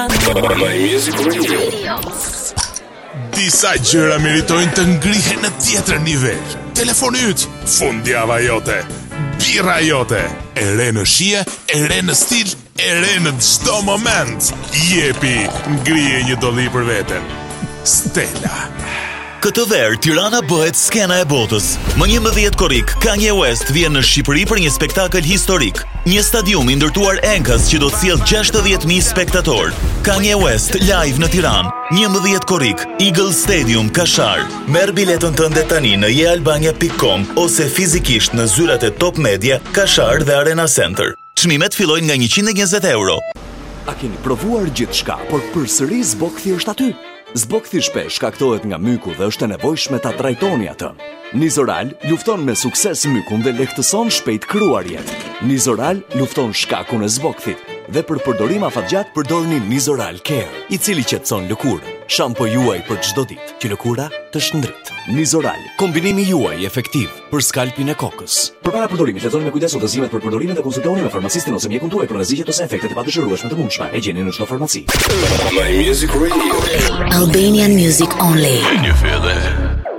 My Music Radio. Disa gjëra meritojnë të ngrihen në tjetër nivel. Telefoni yt, fundjava jote, birra jote, e re në shije, e re në stil, e re në çdo moment. Jepi, ngrije një dolli për veten. Stella. Këtë verë, Tirana bëhet skena e botës. Më 11 korrik, Kanye West vjen në Shqipëri për një spektakël historik. Një stadium i ndërtuar enkas që do të sjellë 60.000 spektator. Kanye West live në Tiranë. 11 korrik, Eagle Stadium, Kashar. Merr biletën tënde tani në jealbania.com ose fizikisht në zyrat e Top Media, Kashar dhe Arena Center. Çmimet fillojnë nga 120 euro. A keni provuar gjithçka, por përsëri zbokthi është aty? Zbokthi shpesh shkaktohet nga myku dhe është e nevojshme ta trajtoni atë. Nizoral lufton me sukses mykun dhe lehtëson shpejt kryarjet. Nizoral lufton shkakun e zbokthit dhe për përdorim afatgjat përdorni Nizoral Care, i cili qetëson lëkurën. Shampo juaj për çdo ditë, që lëkura të shndrit. Nizoral, kombinimi juaj efektiv për skalpin e kokës. Përpara përdorimit, lexoni me kujdes udhëzimet për përdorimin dhe konsultoni me farmacistin ose mjekun tuaj për rreziqet ose efektet e padëshirueshme të mundshme. E gjeni në çdo farmaci. My Music Radio. Albanian music only. Can you feel that?